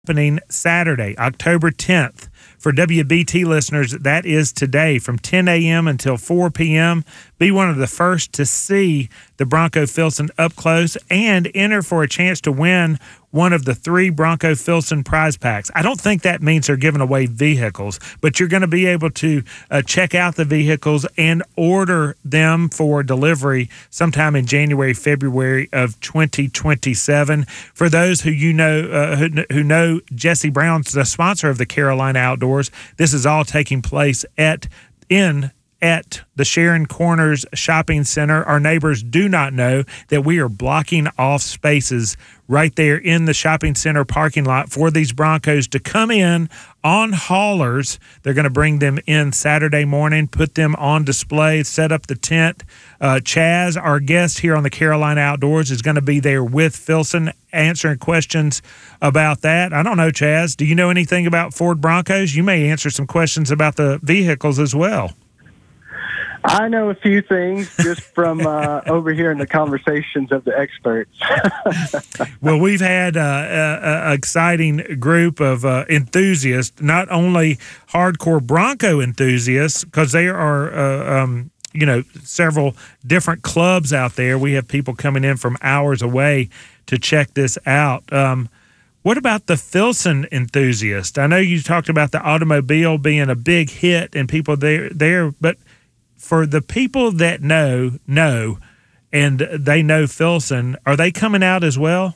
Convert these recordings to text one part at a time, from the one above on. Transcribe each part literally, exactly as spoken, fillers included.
Happening Saturday, October tenth. For W B T listeners, that is today from ten a.m. until four p.m. Be one of the first to see the Bronco Filson up close and enter for a chance to win one of the three Bronco Filson prize packs. I don't think that means they're giving away vehicles, but you're going to be able to uh, check out the vehicles and order them for delivery sometime in January, February of twenty twenty-seven. For those who you know, uh, who, who know Jesse Brown's the sponsor of the Carolina Outdoors, this is all taking place at in at the Sharon Corners Shopping Center. Our neighbors do not know that we are blocking off spaces right there in the shopping center parking lot for these Broncos to come in on haulers. They're going to bring them in Saturday morning, put them on display, set up the tent. Uh, Chaz, our guest here on the Carolina Outdoors, is going to be there with Filson answering questions about that. I don't know, Chaz, do you know anything about Ford Broncos? You may answer some questions about the vehicles as well. I know a few things just from uh, over here in the conversations of the experts. Well, we've had uh, an exciting group of uh, enthusiasts, not only hardcore Bronco enthusiasts, because there are, uh, um, you know, several different clubs out there. We have people coming in from hours away to check this out. Um, what about the Filson enthusiast? I know you talked about the automobile being a big hit and people there, there, but for the people that know, know, and they know Filson, are they coming out as well?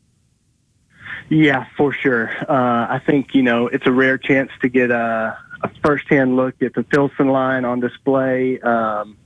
Yeah, for sure. Uh, I think, you know, it's a rare chance to get a, a firsthand look at the Filson line on display, um,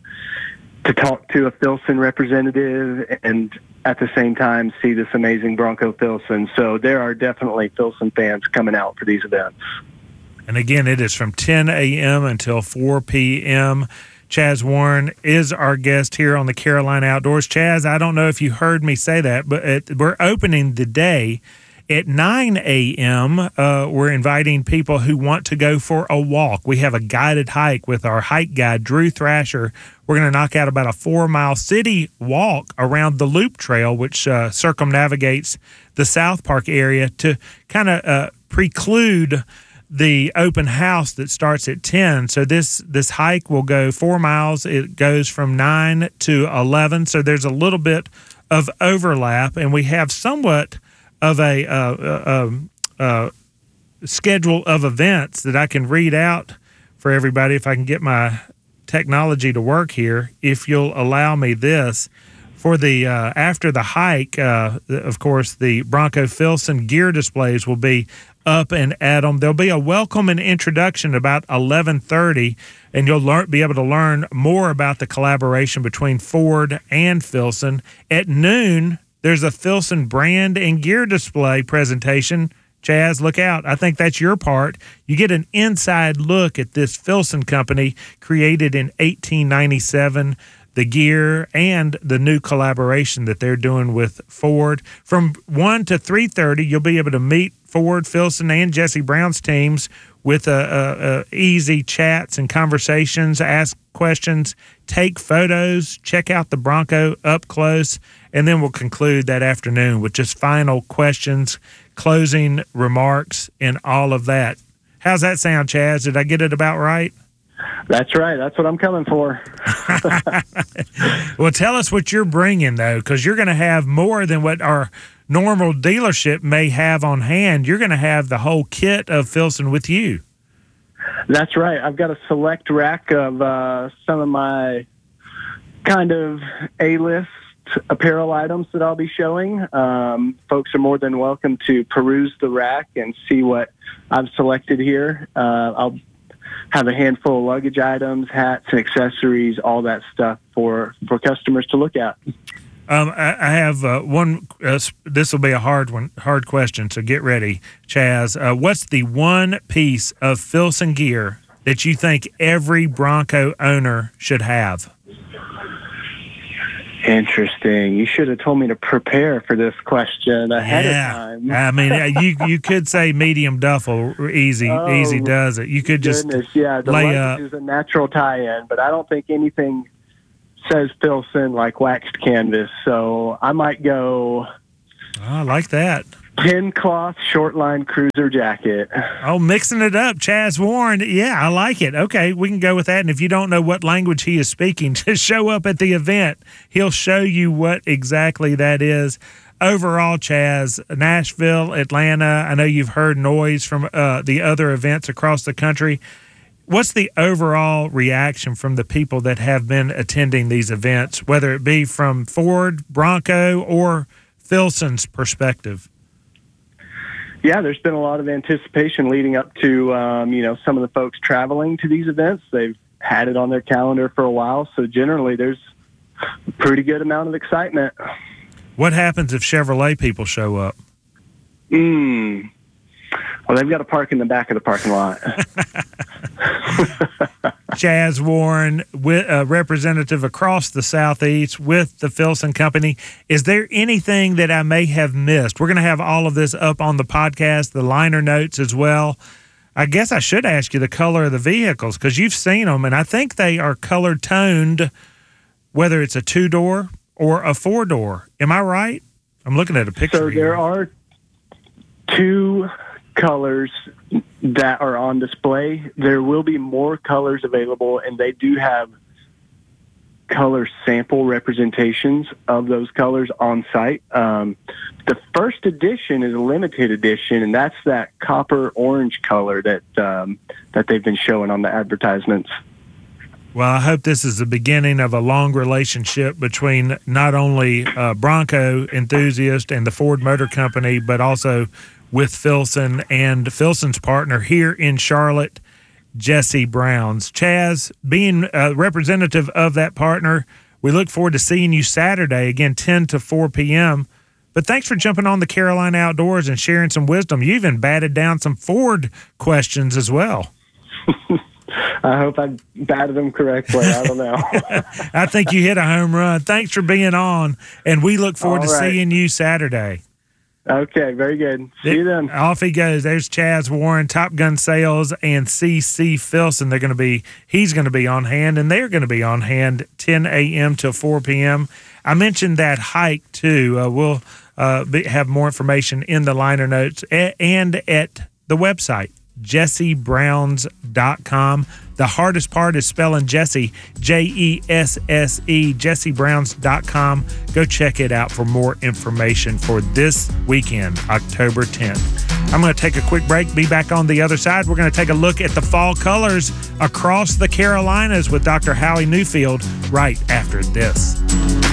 to talk to a Filson representative and at the same time see this amazing Bronco Filson. So there are definitely Filson fans coming out for these events. And again, it is from ten a.m. until four p.m. Chaz Warren is our guest here on the Carolina Outdoors. Chaz, I don't know if you heard me say that, but it, we're opening the day at nine a.m. Uh, we're inviting people who want to go for a walk. We have a guided hike with our hike guide, Drew Thrasher. We're going to knock out about a four-mile city walk around the Loop Trail, which uh, circumnavigates the South Park area to kind of uh, preclude the open house that starts at ten. So this this hike will go four miles. It goes from nine to eleven. So there's a little bit of overlap, and we have somewhat of a uh, uh, uh, schedule of events that I can read out for everybody if I can get my technology to work here. If you'll allow me this. For the uh, after the hike, uh, of course, the Bronco Filson gear displays will be up and at them. There'll be a welcome and introduction about eleven thirty, and you'll learn, be able to learn more about the collaboration between Ford and Filson. At noon, there's a Filson brand and gear display presentation. Chaz, look out. I think that's your part. You get an inside look at this Filson company created in eighteen ninety-seven, the gear, and the new collaboration that they're doing with Ford. From one to three thirty, you'll be able to meet Ford, Filson, and Jesse Brown's teams with uh, uh, uh, easy chats and conversations, ask questions, take photos, check out the Bronco up close, and then we'll conclude that afternoon with just final questions, closing remarks, and all of that. How's that sound, Chaz? Did I get it about right? That's right. That's what I'm coming for. Well, tell us what you're bringing, though, because you're going to have more than what our normal dealership may have on hand. You're going to have the whole kit of Filson with you. That's right. I've got a select rack of uh, some of my kind of A-list apparel items that I'll be showing. Um, folks are more than welcome to peruse the rack and see what I've selected here. Uh, I'll have a handful of luggage items, hats, accessories, all that stuff for, for customers to look at. Um, I, I have uh, one. Uh, this will be a hard one, hard question. So get ready, Chaz. Uh, what's the one piece of Filson gear that you think every Bronco owner should have? Interesting. You should have told me to prepare for this question ahead yeah. of time. I mean, you you could say medium duffel. Easy, oh, easy does it. You could just goodness, yeah, the lay luggage up. is a natural tie-in, but I don't think anything says Filson like waxed canvas. So I might go. Oh, I like that. Tin cloth short line cruiser jacket. Oh, mixing it up. Chaz Warren. Yeah, I like it. Okay, we can go with that. And if you don't know what language he is speaking, just show up at the event. He'll show you what exactly that is. Overall, Chaz, Nashville, Atlanta, I know you've heard noise from uh, the other events across the country. What's the overall reaction from the people that have been attending these events, whether it be from Ford, Bronco, or Filson's perspective? Yeah, there's been a lot of anticipation leading up to, um, you know, some of the folks traveling to these events. They've had it on their calendar for a while, so generally there's a pretty good amount of excitement. What happens if Chevrolet people show up? Mm. Well, they've got to park in the back of the parking lot. Chaz Warren, with, uh, representative across the Southeast with the Filson Company. Is there anything that I may have missed? We're going to have all of this up on the podcast, the liner notes as well. I guess I should ask you the color of the vehicles because you've seen them, and I think they are color-toned, whether it's a two-door or a four-door. Am I right? I'm looking at a picture So here. there are two colors that are on display. There will be more colors available, and they do have color sample representations of those colors on site. Um, the first edition is a limited edition, and that's that copper orange color that um, that they've been showing on the advertisements. Well, I hope this is the beginning of a long relationship between not only uh, Bronco enthusiast and the Ford Motor Company, but also with Filson and Filson's partner here in Charlotte, Jesse Browns. Chaz, being a representative of that partner, we look forward to seeing you Saturday, again, ten to four p.m. But thanks for jumping on the Carolina Outdoors and sharing some wisdom. You even batted down some Ford questions as well. I hope I batted them correctly. I don't know. I think you hit a home run. Thanks for being on, and we look forward All to right. seeing you Saturday. Okay, very good. See you then. Off he goes. There's Chaz Warren, Top Gun Sales, and C C Filson. They're going to be, he's going to be on hand, and they're going to be on hand ten a.m. till four p.m. I mentioned that hike too. Uh, we'll uh, be, have more information in the liner notes a- and at the website, jesse browns dot com. The hardest part is spelling Jesse, J E S S E, jesse browns dot com. Go check it out for more information for this weekend, October tenth. I'm going to take a quick break, be back on the other side. We're going to take a look at the fall colors across the Carolinas with Doctor Howie Newfield right after this.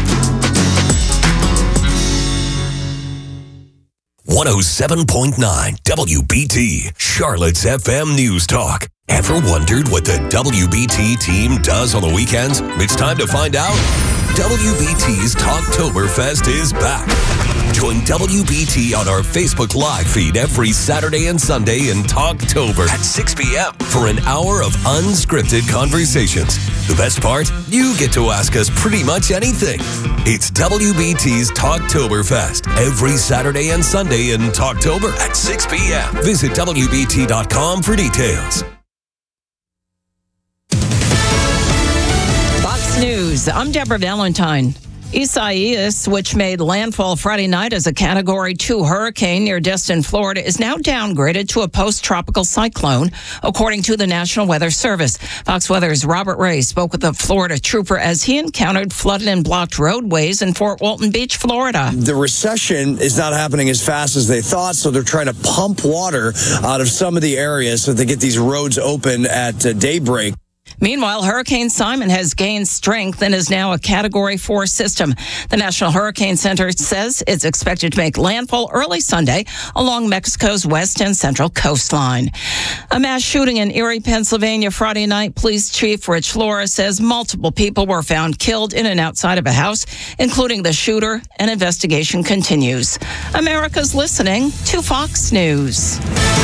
one oh seven point nine W B T, Charlotte's F M News Talk. Ever wondered what the W B T team does on the weekends? It's time to find out. W B T's Talktoberfest is back. Join W B T on our Facebook Live feed every Saturday and Sunday in Talktober at six p.m. for an hour of unscripted conversations. The best part? You get to ask us pretty much anything. It's W B T's Talktoberfest every Saturday and Sunday in Talktober at six p.m. Visit W B T dot com for details. Fox News, I'm Deborah Valentine. Isaias, which made landfall Friday night as a Category two hurricane near Destin, Florida, is now downgraded to a post-tropical cyclone, according to the National Weather Service. Fox Weather's Robert Ray spoke with a Florida trooper as he encountered flooded and blocked roadways in Fort Walton Beach, Florida. The recession is not happening as fast as they thought, so they're trying to pump water out of some of the areas so they get these roads open at uh, daybreak. Meanwhile, Hurricane Simon has gained strength and is now a Category four system. The National Hurricane Center says it's expected to make landfall early Sunday along Mexico's west and central coastline. A mass shooting in Erie, Pennsylvania Friday night. Police Chief Rich Laura says multiple people were found killed in and outside of a house, including the shooter. An investigation continues. America's listening to Fox News.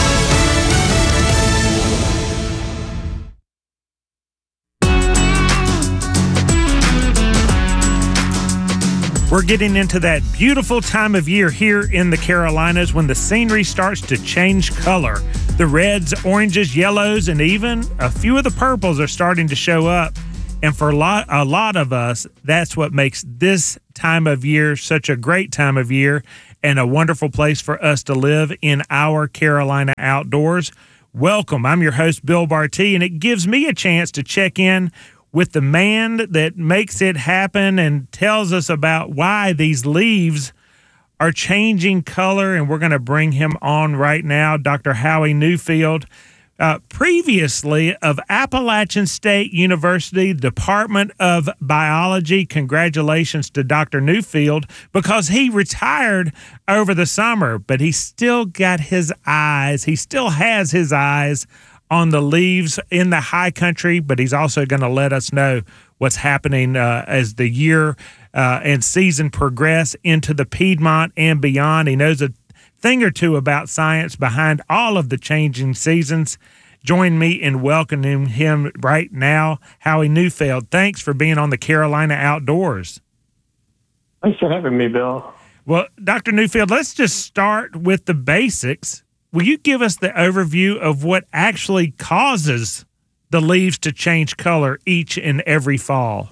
We're getting into that beautiful time of year here in the Carolinas when the scenery starts to change color. The reds, oranges, yellows, and even a few of the purples are starting to show up. And for a lot, a lot of us, that's what makes this time of year such a great time of year. and a wonderful place for us to live in our Carolina outdoors. Welcome. I'm your host, Bill Barty, and it gives me a chance to check in with the man that makes it happen and tells us about why these leaves are changing color, and we're going to bring him on right now, Doctor Howie Newfield, uh, previously of Appalachian State University, Department of Biology. Congratulations to Doctor Newfield, because he retired over the summer, but he still got his eyes, he still has his eyes on the leaves in the high country, but he's also going to let us know what's happening uh, as the year uh, and season progress into the Piedmont and beyond. He knows a thing or two about science behind all of the changing seasons. Join me in welcoming him right now, Howie Newfield. Thanks for being on the Carolina Outdoors. Thanks for having me, Bill. Well, Doctor Newfield, let's just start with the basics. Will you give us the overview of what actually causes the leaves to change color each and every fall?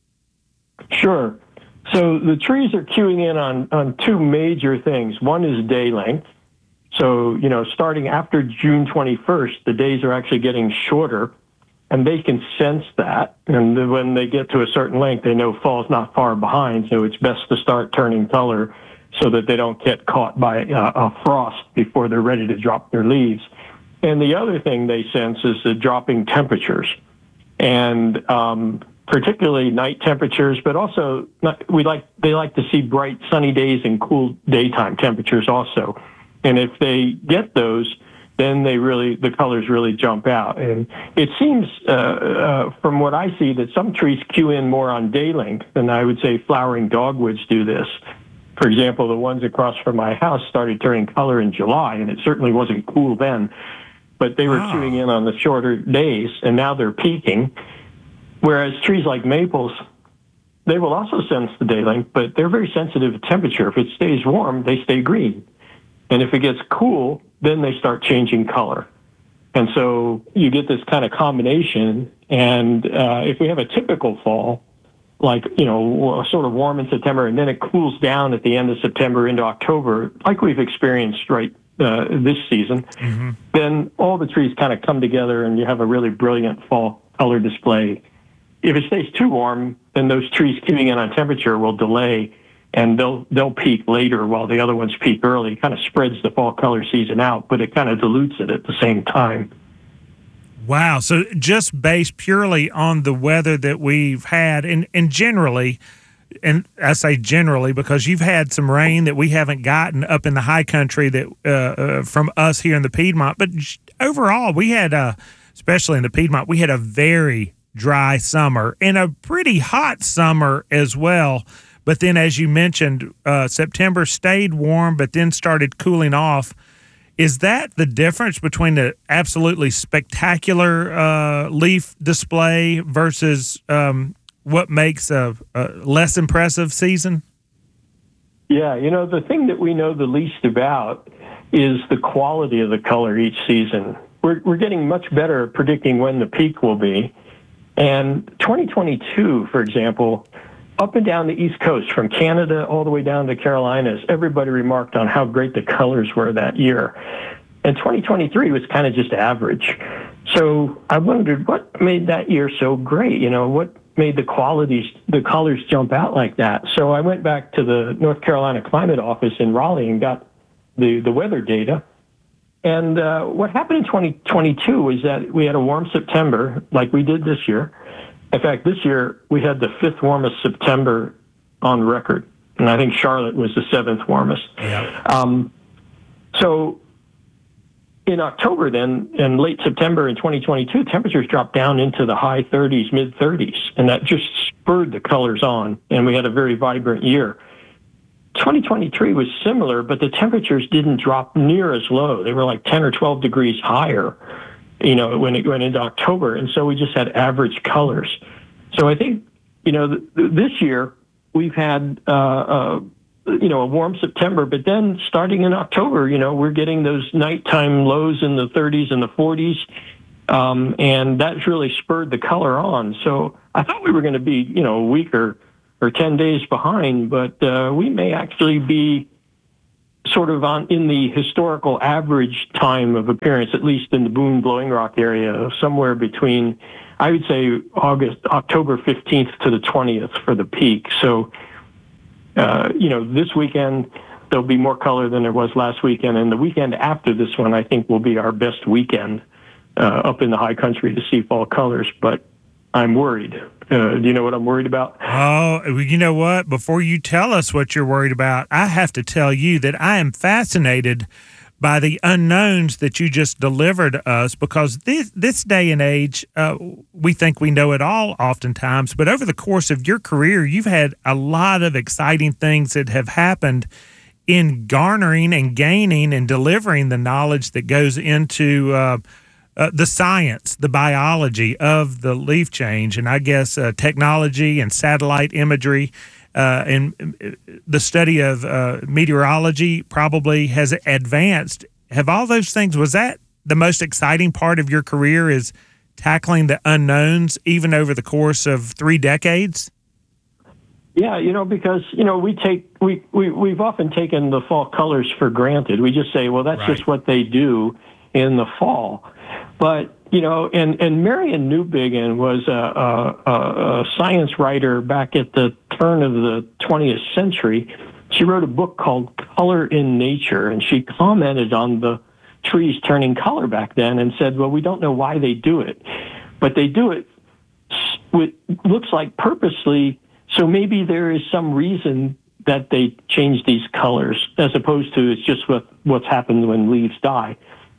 Sure. So the trees are cueing in on, on two major things. One is day length. So, you know, starting after June twenty-first, the days are actually getting shorter, and they can sense that. And when they get to a certain length, they know fall's not far behind, so it's best to start turning color so that they don't get caught by uh, a frost before they're ready to drop their leaves. And the other thing they sense is the dropping temperatures. And um, particularly night temperatures, but also not, we like they like to see bright sunny days and cool daytime temperatures also. And if they get those, then they really the colors really jump out. And it seems, uh, uh, from what I see, that some trees cue in more on day length, and I would say flowering dogwoods do this. For example, the ones across from my house started turning color in July, and it certainly wasn't cool then, but they were wow. cueing in on the shorter days, and now they're peaking. Whereas trees like maples, they will also sense the day length, but they're very sensitive to temperature. If it stays warm, they stay green. And if it gets cool, then they start changing color. And so you get this kind of combination. And uh, if we have a typical fall, like, you know, sort of warm in September, and then it cools down at the end of September into October, like we've experienced right uh, this season, mm-hmm. then all the trees kind of come together and you have a really brilliant fall color display. If it stays too warm, then those trees cueing in on temperature will delay, and they'll they'll peak later while the other ones peak early. It kind of spreads the fall color season out, but it kind of dilutes it at the same time. Wow. So just based purely on the weather that we've had, and, and generally, and I say generally because you've had some rain that we haven't gotten up in the high country that uh, uh, from us here in the Piedmont, but overall we had, uh, especially in the Piedmont, we had a very dry summer and a pretty hot summer as well. But then, as you mentioned, uh, September stayed warm, but then started cooling off. Is that the difference between the absolutely spectacular uh, leaf display versus um, what makes a, a less impressive season? Yeah, you know, the thing that we know the least about is the quality of the color each season. We're, we're getting much better at predicting when the peak will be. And twenty twenty-two, for example, up and down the East Coast, from Canada all the way down to Carolinas, everybody remarked on how great the colors were that year. And twenty twenty-three was kind of just average. So I wondered what made that year so great? You know, what made the qualities, the colors jump out like that? So I went back to the North Carolina Climate Office in Raleigh and got the, the weather data. And uh, what happened in twenty twenty-two was that we had a warm September, like we did this year. In fact, this year we had the fifth warmest September on record, and I think Charlotte was the seventh warmest. Yeah. Um, so in October then, in late September in twenty twenty-two, temperatures dropped down into the high thirties, mid thirties, and that just spurred the colors on, and we had a very vibrant year. twenty twenty-three was similar, but the temperatures didn't drop near as low. They were like ten or twelve degrees higher, you know, when it went into October. And so we just had average colors. So I think, you know, th- this year we've had, uh, uh, you know, a warm September, but then starting in October, you know, we're getting those nighttime lows in the thirties and the forties. Um, and that's really spurred the color on. So I thought we were going to be, you know, a week or, or ten days behind, but uh, we may actually be sort of on in the historical average time of appearance, at least in the Boone Blowing Rock area, somewhere between, I would say, August, October fifteenth to the twentieth for the peak. So, uh, you know, this weekend there'll be more color than there was last weekend, and the weekend after this one, I think, will be our best weekend uh, up in the high country to see fall colors. But I'm worried. Uh, do you know what I'm worried about? Oh, you know what? Before you tell us what you're worried about, I have to tell you that I am fascinated by the unknowns that you just delivered to us, because this this day and age, uh, we think we know it all oftentimes, but over the course of your career, you've had a lot of exciting things that have happened in garnering and gaining and delivering the knowledge that goes into uh, uh, the science, the biology of the leaf change, and I guess uh, technology and satellite imagery. Uh, and the study of uh, meteorology probably has advanced. Have all those things, was that the most exciting part of your career, is tackling the unknowns even over the course of three decades? Yeah, you know, because, you know, we take, we, we, we've often taken the fall colors for granted. We just say, well, that's Right. just what they do in the fall. But, you know, and, and Marion Newbiggin was a, a, a science writer back at the turn of the twentieth century. She wrote a book called Color in Nature, and she commented on the trees turning color back then and said, well, we don't know why they do it, but they do it with, looks like purposely, so maybe there is some reason that they change these colors, as opposed to it's just what, what's happened when leaves die.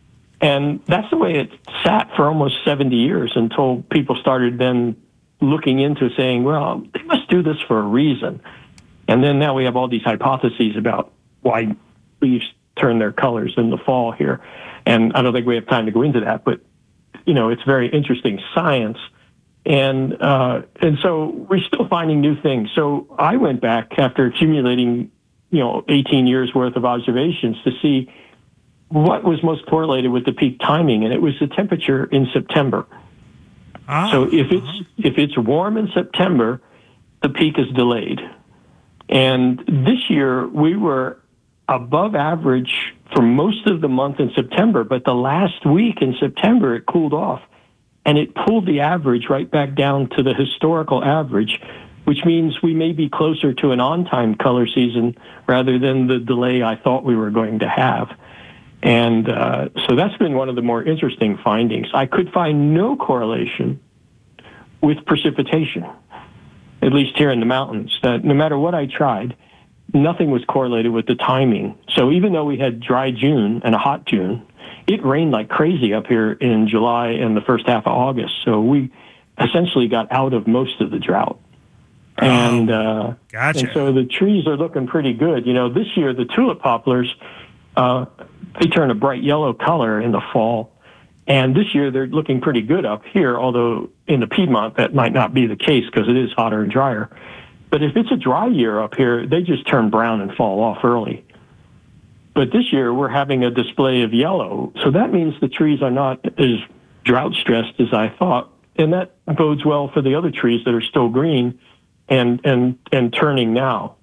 And that's the way it sat for almost seventy years until people started then looking into saying, well, they must do this for a reason. And then now we have all these hypotheses about why leaves turn their colors in the fall here. And I don't think we have time to go into that, but, you know, it's very interesting science. And, uh, and so we're still finding new things. So I went back after accumulating, you know, eighteen years worth of observations to see what was most correlated with the peak timing, and it was the temperature in September. Ah. So if it's if it's warm in September, the peak is delayed. And this year we were above average for most of the month in September, but the last week in September it cooled off, and it pulled the average right back down to the historical average, which means we may be closer to an on-time color season rather than the delay I thought we were going to have. And uh, so that's been one of the more interesting findings. I could find no correlation with precipitation, at least here in the mountains. That no matter what I tried, nothing was correlated with the timing. So even though we had dry June and a hot June, it rained like crazy up here in July and the first half of August. So we essentially got out of most of the drought. Oh, and, uh, gotcha. and so the trees are looking pretty good. You know, this year the tulip poplars, uh, they turn a bright yellow color in the fall. And this year they're looking pretty good up here, although in the Piedmont that might not be the case because it is hotter and drier. But if it's a dry year up here, they just turn brown and fall off early. But this year we're having a display of yellow. So that means the trees are not as drought stressed as I thought. And that bodes well for the other trees that are still green and, and, and turning now.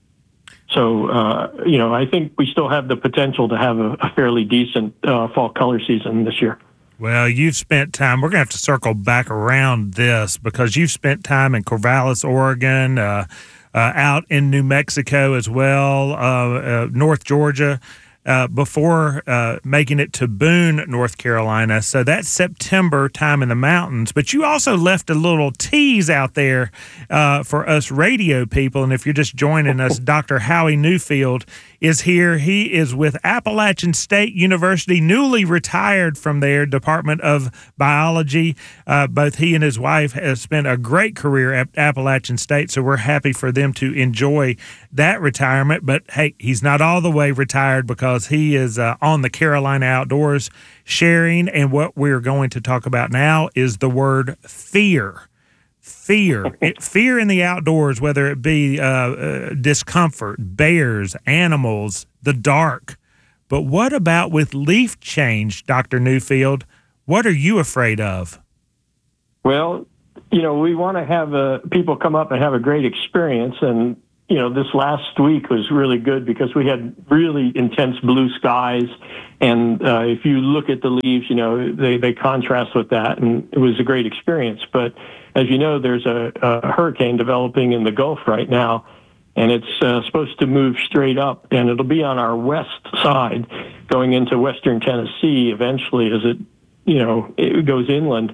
So, uh, you know, I think we still have the potential to have a, a fairly decent uh, fall color season this year. Well, you've spent time, we're going to have to circle back around this because you've spent time in Corvallis, Oregon, uh, uh, out in New Mexico as well, uh, uh, North Georgia, uh, before uh, making it to Boone, North Carolina. So that's September time in the mountains. But you also left a little tease out there uh, for us radio people. And if you're just joining us, Doctor Howie Newfield is here. He is with Appalachian State University, newly retired from their Department of Biology. Uh, both he and his wife have spent a great career at Appalachian State, so we're happy for them to enjoy that retirement. But, hey, he's not all the way retired because he is uh, on the Carolina Outdoors sharing, and what we're going to talk about now is the word fear. Fear, it, fear in the outdoors, whether it be uh, uh, discomfort, bears, animals, the dark. But what about with leaf change, Doctor Newfield? What are you afraid of? Well, you know, we want to have uh, people come up and have a great experience, and you know, this last week was really good because we had really intense blue skies. And uh, if you look at the leaves, you know, they, they contrast with that. And it was a great experience. But as you know, there's a, a hurricane developing in the Gulf right now. And it's uh, supposed to move straight up. And it'll be on our west side going into western Tennessee eventually as it, you know, it goes inland.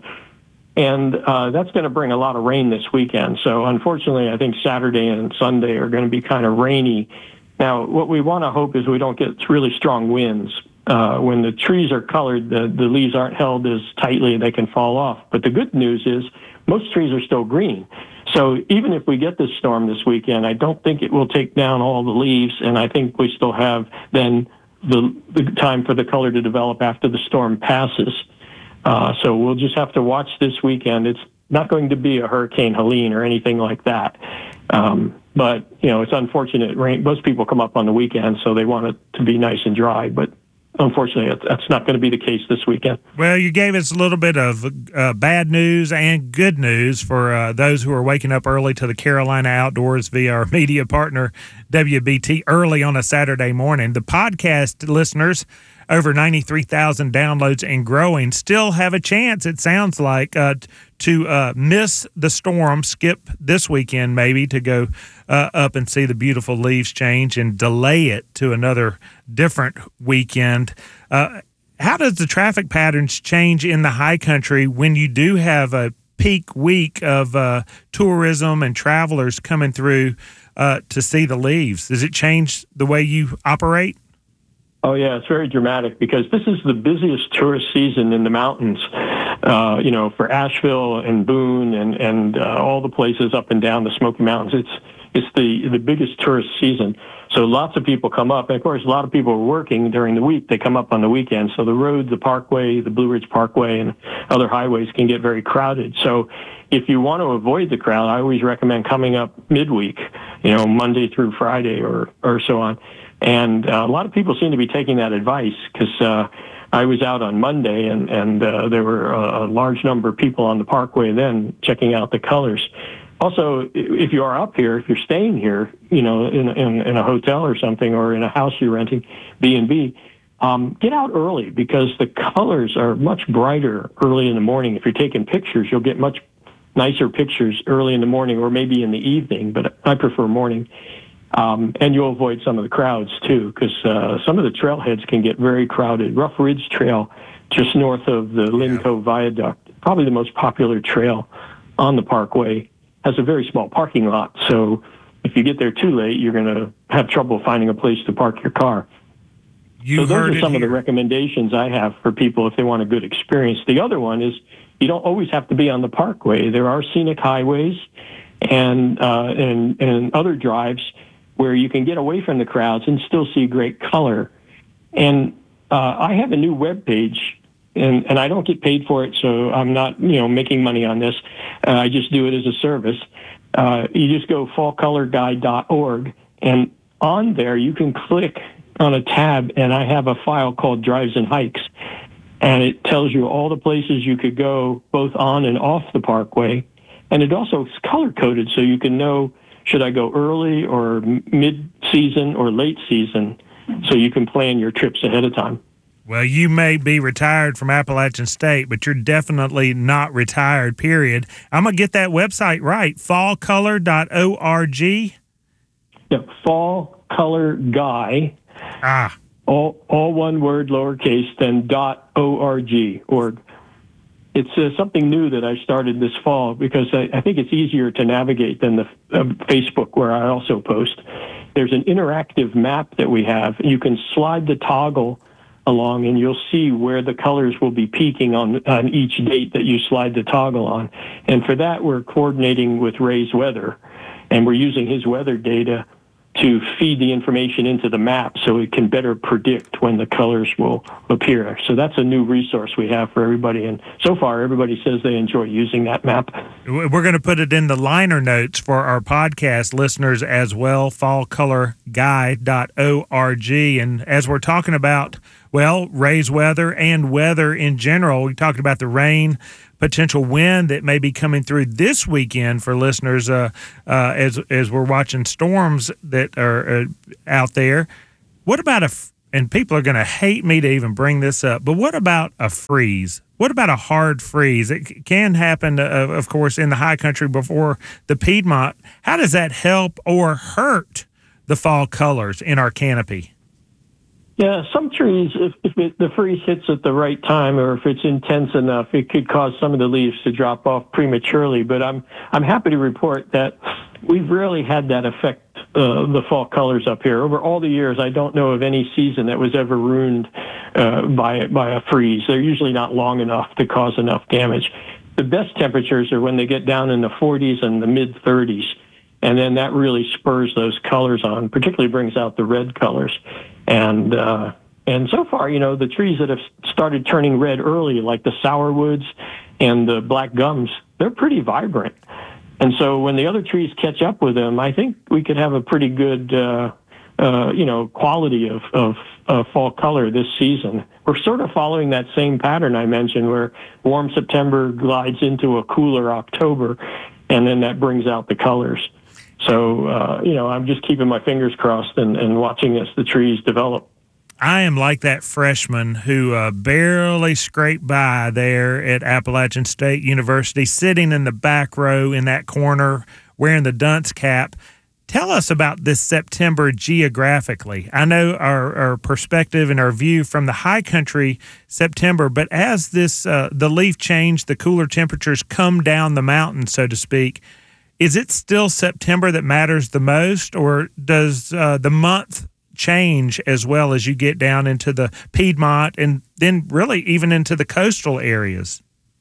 And uh, that's going to bring a lot of rain this weekend. So unfortunately, I think Saturday and Sunday are going to be kind of rainy. Now, what we want to hope is we don't get really strong winds. Uh, when the trees are colored, the, the leaves aren't held as tightly, they can fall off. But the good news is most trees are still green. So even if we get this storm this weekend, I don't think it will take down all the leaves. And I think we still have then the, the time for the color to develop after the storm passes. Uh, so we'll just have to watch this weekend. It's not going to be a Hurricane Helene or anything like that. Um, but, you know, it's unfortunate. Rain, most people come up on the weekend, so they want it to be nice and dry. But unfortunately, that's not going to be the case this weekend. Well, you gave us a little bit of uh, bad news and good news for uh, those who are waking up early to the Carolina Outdoors via our media partner, W B T, early on a Saturday morning. The podcast listeners, over ninety-three thousand downloads and growing, still have a chance, it sounds like, uh, to uh, miss the storm, skip this weekend maybe to go uh, up and see the beautiful leaves change and delay it to another different weekend. Uh, how does the traffic patterns change in the high country when you do have a peak week of uh, tourism and travelers coming through uh, to see the leaves? Does it change the way you operate? Oh, yeah, it's very dramatic because this is the busiest tourist season in the mountains, uh, you know, for Asheville and Boone and, and uh, all the places up and down the Smoky Mountains. It's it's the, the biggest tourist season. So lots of people come up. And, of course, a lot of people are working during the week. They come up on the weekend. So the road, the Parkway, the Blue Ridge Parkway, and other highways can get very crowded. So if you want to avoid the crowd, I always recommend coming up midweek, you know, Monday through Friday or, or so on. And uh, a lot of people seem to be taking that advice because uh, I was out on Monday and, and uh, there were a, a large number of people on the Parkway then checking out the colors. Also, if you are up here, if you're staying here, you know, in, in, in a hotel or something or in a house you're renting, B and B, um, get out early because the colors are much brighter early in the morning. If you're taking pictures, you'll get much nicer pictures early in the morning or maybe in the evening, but I prefer morning. Um, and you'll avoid some of the crowds, too, because uh, some of the trailheads can get very crowded. Rough Ridge Trail, just north of the Lynn Cove Viaduct, probably the most popular trail on the Parkway, has a very small parking lot. So if you get there too late, you're going to have trouble finding a place to park your car. You so those heard are some it of the here. recommendations I have for people if they want a good experience. The other one is you don't always have to be on the Parkway. There are scenic highways and uh, and, and other drives where you can get away from the crowds and still see great color. And uh, I have a new webpage, and, and I don't get paid for it, so I'm not, you know, making money on this. Uh, I just do it as a service. Uh, you just go fall color guide dot org, and on there you can click on a tab, and I have a file called Drives and Hikes, and it tells you all the places you could go both on and off the Parkway, and it also is color-coded so you can know should I go early or mid-season or late season, so you can plan your trips ahead of time. Well, you may be retired from Appalachian State, but you're definitely not retired, period. I'm going to get that website right, fall color dot org. Yeah, Fall Color Guy, Ah. all, all one word, lowercase, then dot org, org. It's uh, something new that I started this fall because I, I think it's easier to navigate than the uh, Facebook where I also post. There's an interactive map that we have. You can slide the toggle along and you'll see where the colors will be peaking on, on each date that you slide the toggle on. And for that, we're coordinating with Ray's weather, and we're using his weather data to feed the information into the map so it can better predict when the colors will appear. So that's a new resource we have for everybody. And so far, everybody says they enjoy using that map. We're going to put it in the liner notes for our podcast listeners as well, fall color guy dot org. And as we're talking about well, Ray's weather and weather in general. We talked about the rain, potential wind that may be coming through this weekend for listeners uh, uh, as as we're watching storms that are uh, out there. What about a, and people are going to hate me to even bring this up, but what about a freeze? What about a hard freeze? It can happen, uh, of course, in the high country before the Piedmont. How does that help or hurt the fall colors in our canopy? Yeah, some trees, if, if it, the freeze hits at the right time or if it's intense enough, it could cause some of the leaves to drop off prematurely. But I'm I'm happy to report that we've rarely had that affect uh, the fall colors up here. Over all the years, I don't know of any season that was ever ruined uh, by by a freeze. They're usually not long enough to cause enough damage. The best temperatures are when they get down in the forties and the mid thirties, and then that really spurs those colors on, particularly brings out the red colors. And uh, and so far, you know, the trees that have started turning red early, like the sourwoods and the black gums, they're pretty vibrant. And so when the other trees catch up with them, I think we could have a pretty good, uh, uh, you know, quality of, of, of fall color this season. We're sort of following that same pattern I mentioned, where warm September glides into a cooler October, and then that brings out the colors. So, uh, you know, I'm just keeping my fingers crossed and, and watching as the trees develop. I am like that freshman who uh, barely scraped by there at Appalachian State University, sitting in the back row in that corner, wearing the dunce cap. Tell us about this September geographically. I know our, our perspective and our view from the high country September, but as this uh, the leaf change, the cooler temperatures come down the mountain, so to speak, is it still September that matters the most, or does uh, the month change as well as you get down into the Piedmont and then really even into the coastal areas?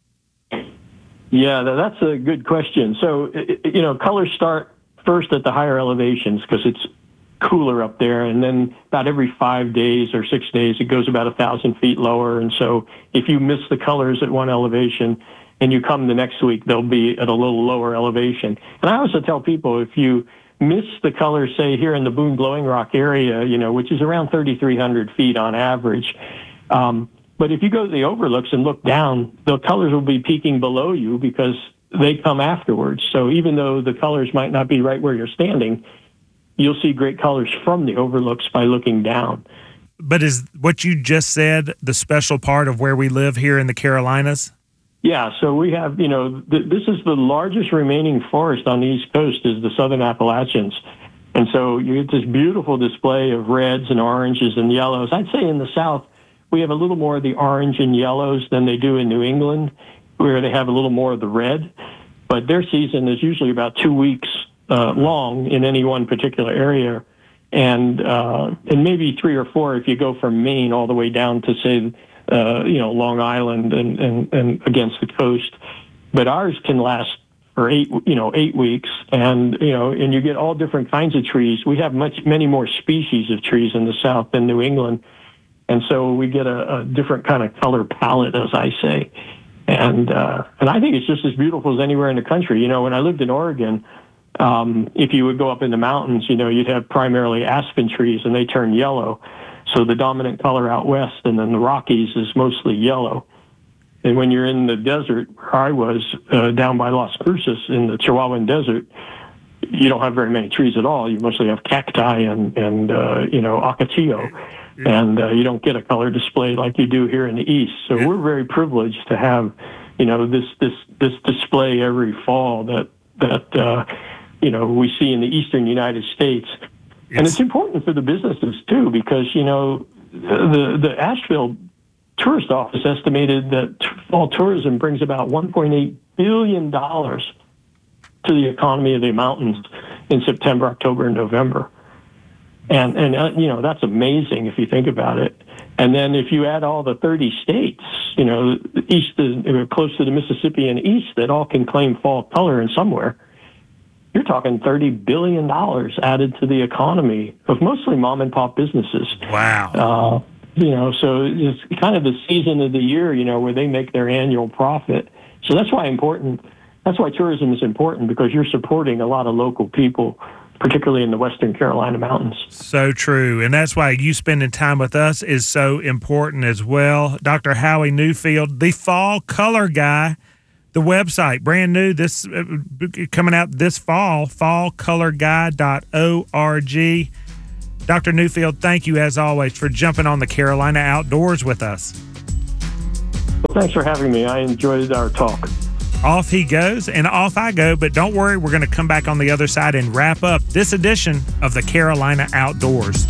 Yeah, that's a good question. So, you know, colors start first at the higher elevations because it's cooler up there, and then about every five days or six days, it goes about a thousand feet lower. And so if you miss the colors at one elevation and you come the next week, they'll be at a little lower elevation. And I also tell people, if you miss the colors, say here in the Boone Blowing Rock area, you know, which is around thirty-three hundred feet on average, um, but if you go to the overlooks and look down, the colors will be peaking below you because they come afterwards. So even though the colors might not be right where you're standing, you'll see great colors from the overlooks by looking down. But is what you just said the special part of where we live here in the Carolinas? Yeah, so we have, you know, th- this is the largest remaining forest on the East Coast is the Southern Appalachians. And so you get this beautiful display of reds and oranges and yellows. I'd say in the South, we have a little more of the orange and yellows than they do in New England, where they have a little more of the red. But their season is usually about two weeks uh, long in any one particular area, and uh, and maybe three or four if you go from Maine all the way down to, say, uh, you know, Long Island and, and, and against the coast. But ours can last for eight, you know, eight weeks, and you know, and you get all different kinds of trees. We have much many more species of trees in the South than New England, and so we get a, a different kind of color palette, as I say. And uh, and I think it's just as beautiful as anywhere in the country. You know, when I lived in Oregon, um, if you would go up in the mountains, you know, you'd have primarily aspen trees, and they turn yellow. So the dominant color out west, and then the Rockies is mostly yellow. And when you're in the desert, where I was, uh, down by Las Cruces in the Chihuahuan Desert, you don't have very many trees at all. You mostly have cacti and, and uh, you know, ocotillo. And uh, you don't get a color display like you do here in the East. So we're very privileged to have, you know, this this this display every fall that that uh, you know we see in the Eastern United States. It's, and it's important for the businesses too, because you know the the Asheville Tourist Office estimated that fall tourism brings about one point eight billion dollars to the economy of the mountains in September, October, and November. And, and uh, you know, that's amazing if you think about it. And then if you add all the thirty states, you know, east is, close to the Mississippi and east that all can claim fall color in somewhere, you're talking thirty billion dollars added to the economy of mostly mom and pop businesses. Wow. Uh, you know, so it's kind of the season of the year, you know, where they make their annual profit. So that's why important. That's why tourism is important, because you're supporting a lot of local people particularly in the Western Carolina mountains. So true. And that's why you spending time with us is so important as well. Doctor Howie Newfield, the fall color guy, the website, brand new, this uh, coming out this fall, fall color guy dot org. Doctor Newfield, thank you as always for jumping on the Carolina Outdoors with us. Well, thanks for having me. I enjoyed our talk. Off he goes, and off I go, but don't worry, we're going to come back on the other side and wrap up this edition of the Carolina Outdoors.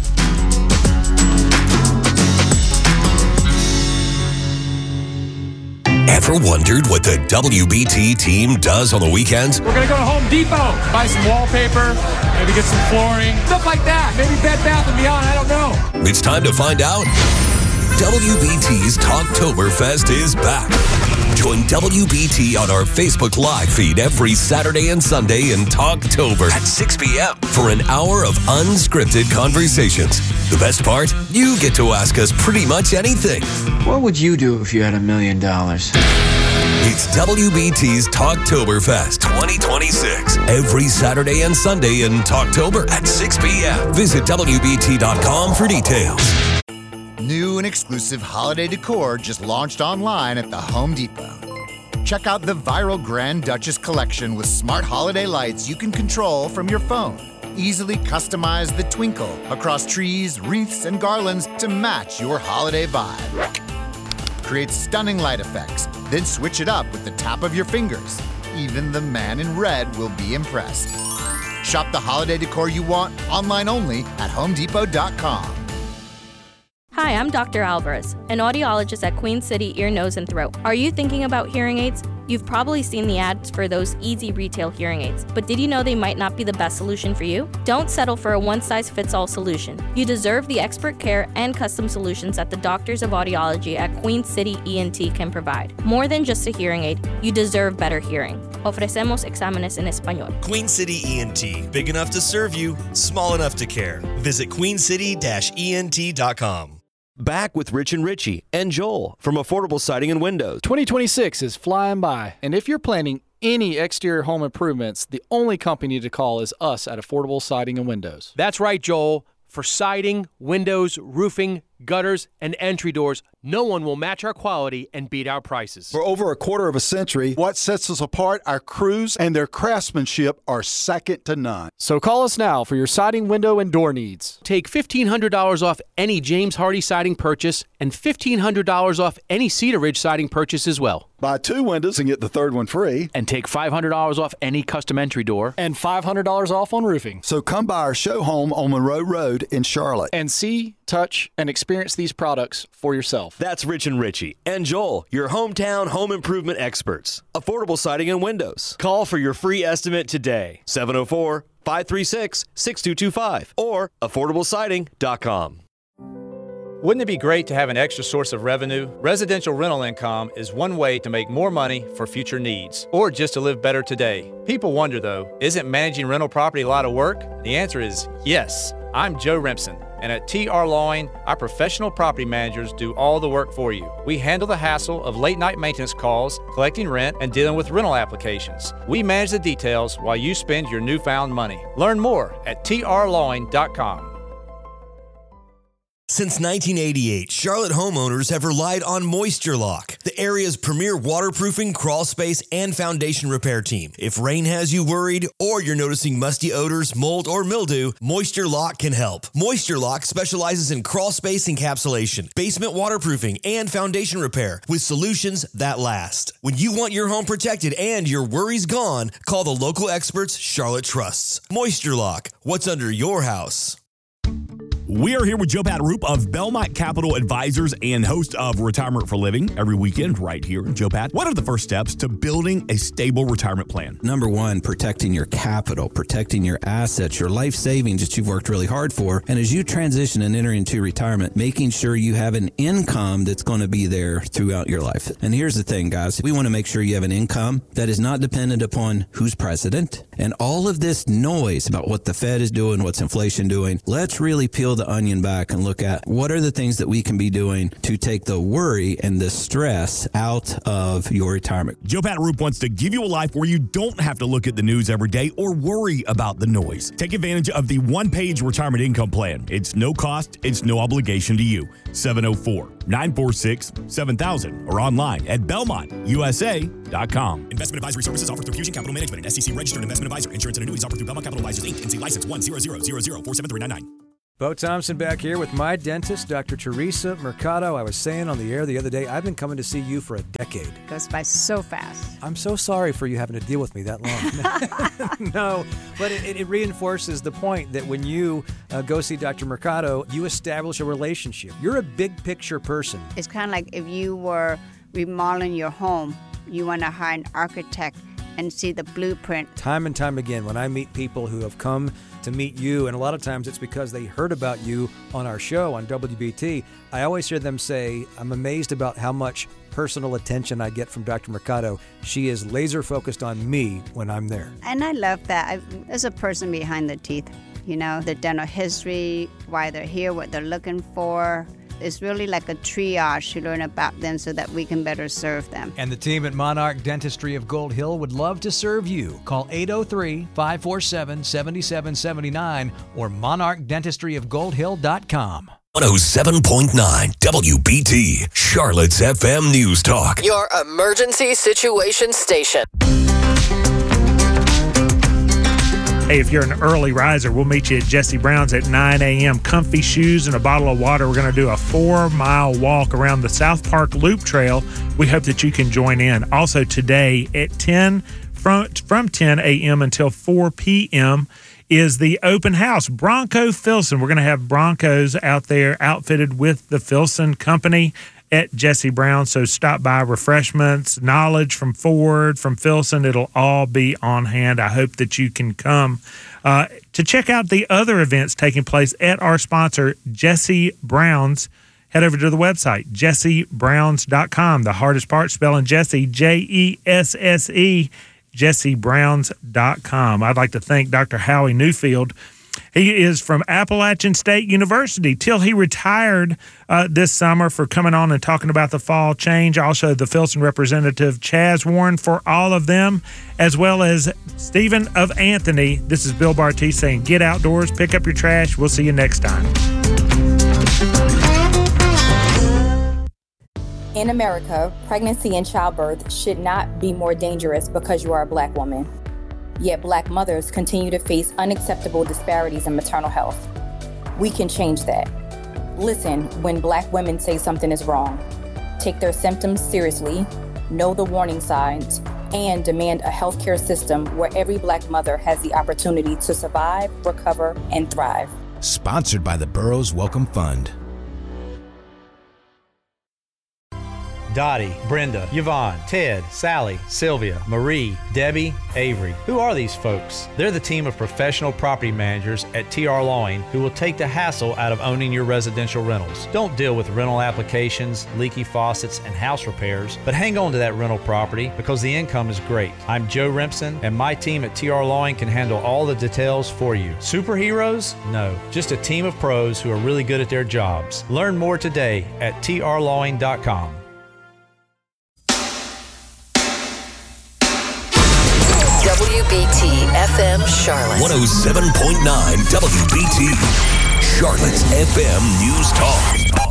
Ever wondered what the W B T team does on the weekends? We're going to go to Home Depot, buy some wallpaper, maybe get some flooring, stuff like that. Maybe Bed Bath and Beyond, I don't know. It's time to find out. W B T's Talktoberfest is back. Join W B T on our Facebook Live feed every Saturday and Sunday in Talktober at six p.m. for an hour of unscripted conversations. The best part? You get to ask us pretty much anything. What would you do if you had a million dollars? It's W B T's Talktoberfest twenty twenty-six. Every Saturday and Sunday in Talktober at six p.m. Visit W B T dot com for details. New and exclusive holiday decor just launched online at the Home Depot. Check out the viral Grand Duchess collection with smart holiday lights you can control from your phone. Easily customize the twinkle across trees, wreaths, and garlands to match your holiday vibe. Create stunning light effects, then switch it up with the tap of your fingers. Even the man in red will be impressed. Shop the holiday decor you want online only at home depot dot com. Hi, I'm Doctor Alvarez, an audiologist at Queen City Ear, Nose, and Throat. Are you thinking about hearing aids? You've probably seen the ads for those easy retail hearing aids, but did you know they might not be the best solution for you? Don't settle for a one-size-fits-all solution. You deserve the expert care and custom solutions that the doctors of audiology at Queen City E N T can provide. More than just a hearing aid, you deserve better hearing. Ofrecemos exámenes en español. Queen City E N T, big enough to serve you, small enough to care. Visit queen city dash e n t dot com. Back with Rich and Richie and Joel from Affordable Siding and Windows. twenty twenty-six is flying by, and if you're planning any exterior home improvements, the only company to call is us at Affordable Siding and Windows. That's right, Joel. For siding, windows, roofing, gutters, and entry doors, no one will match our quality and beat our prices. For over a quarter of a century, what sets us apart, our crews and their craftsmanship are second to none. So call us now for your siding, window, and door needs. Take fifteen hundred dollars off any James Hardy siding purchase and fifteen hundred dollars off any Cedar Ridge siding purchase as well. Buy two windows and get the third one free. And take five hundred dollars off any custom entry door. And five hundred dollars off on roofing. So come by our show home on Monroe Road in Charlotte. And see, touch, and experience these products for yourself. That's Rich and Richie and Joel, your hometown home improvement experts. Affordable Siding and Windows. Call for your free estimate today. seven oh four, five three six, six two two five or affordable siding dot com. Wouldn't it be great to have an extra source of revenue? Residential rental income is one way to make more money for future needs, or just to live better today. People wonder, though, isn't managing rental property a lot of work? The answer is yes. I'm Joe Remsen, and at T R Lawing, our professional property managers do all the work for you. We handle the hassle of late-night maintenance calls, collecting rent, and dealing with rental applications. We manage the details while you spend your newfound money. Learn more at T R lawing dot com. Since nineteen eighty-eight, Charlotte homeowners have relied on Moisture Lock, the area's premier waterproofing, crawl space, and foundation repair team. If rain has you worried or you're noticing musty odors, mold, or mildew, Moisture Lock can help. Moisture Lock specializes in crawl space encapsulation, basement waterproofing, and foundation repair with solutions that last. When you want your home protected and your worries gone, call the local experts Charlotte trusts. Moisture Lock, what's under your house? We are here with Joe Pat Roop of Belmont Capital Advisors and host of Retirement for Living every weekend right here. Joe Pat, what are the first steps to building a stable retirement plan? Number one, protecting your capital, protecting your assets, your life savings that you've worked really hard for. And as you transition and enter into retirement, making sure you have an income that's going to be there throughout your life. And here's the thing, guys. We want to make sure you have an income that is not dependent upon who's president and all of this noise about what the Fed is doing, what's inflation doing. Let's really peel peel the onion back and look at what are the things that we can be doing to take the worry and the stress out of your retirement. Joe Pat Roop wants to give you a life where you don't have to look at the news every day or worry about the noise. Take advantage of the one-page retirement income plan. It's no cost, it's no obligation to you. seven oh four, nine four six, seven thousand or online at belmont u s a dot com. Investment advisory services offered through Fusion Capital Management, an S E C registered investment advisor. Insurance and annuities offered through Belmont Capital Advisors, Incorporated. N C license one zero zero zero zero four seven three nine nine. Bo Thompson back here with my dentist, Doctor Teresa Mercado. I was saying on the air the other day, I've been coming to see you for a decade. Goes by so fast. I'm so sorry for you having to deal with me that long. No, but it, it reinforces the point that when you uh, go see Doctor Mercado, you establish a relationship. You're a big picture person. It's kind of like if you were remodeling your home, you want to hire an architect and see the blueprint. Time and time again, when I meet people who have come to meet you, and a lot of times it's because they heard about you on our show on W B T, I always hear them say, I'm amazed about how much personal attention I get from Doctor Mercado. She is laser focused on me when I'm there. And I love that. I, there's a person behind the teeth, you know, the dental history, why they're here, what they're looking for. It's really like a triage to learn about them so that we can better serve them. And the team at Monarch Dentistry of Gold Hill would love to serve you. Call eight oh three, five four seven, seven seven seven nine or monarch dentistry of gold hill dot com. one oh seven point nine W B T, Charlotte's F M News Talk. Your emergency situation station. Hey, if you're an early riser, we'll meet you at Jesse Brown's at nine a.m. Comfy shoes and a bottle of water. We're going to do a four-mile walk around the South Park Loop Trail. We hope that you can join in. Also today at ten, from, from ten a.m. until four p.m., is the open house, Bronco Filson. We're going to have Broncos out there outfitted with the Filson Company at Jesse Brown. So stop by. Refreshments, knowledge from Ford, from Filson. It'll all be on hand. I hope that you can come. Uh, to check out the other events taking place at our sponsor, Jesse Brown's, head over to the website, jesse browns dot com. The hardest part, spelling Jesse, J E S S E, jesse browns dot com. I'd like to thank Doctor Howie Newfield. He is from Appalachian State University till he retired uh, this summer, for coming on and talking about the fall change. Also, the Filson representative, Chaz Warren, for all of them, as well as Stephen of Anthony. This is Bill Barty saying, get outdoors, pick up your trash. We'll see you next time. In America, pregnancy and childbirth should not be more dangerous because you are a Black woman. Yet Black mothers continue to face unacceptable disparities in maternal health. We can change that. Listen when Black women say something is wrong. Take their symptoms seriously, know the warning signs, and demand a healthcare system where every Black mother has the opportunity to survive, recover, and thrive. Sponsored by the Burroughs Welcome Fund. Dottie, Brenda, Yvonne, Ted, Sally, Sylvia, Marie, Debbie, Avery. Who are these folks? They're the team of professional property managers at T R Lawing who will take the hassle out of owning your residential rentals. Don't deal with rental applications, leaky faucets, and house repairs, but hang on to that rental property because the income is great. I'm Joe Rempson, and my team at T R Lawing can handle all the details for you. Superheroes? No, just a team of pros who are really good at their jobs. Learn more today at T R lawing dot com. W B T F M Charlotte. one oh seven point nine W B T, Charlotte's F M News Talk.